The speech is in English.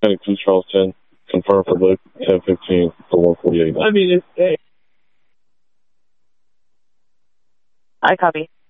Phoenix 2 Charleston, confirm for Luke 1015 for 148. I mean, I copy.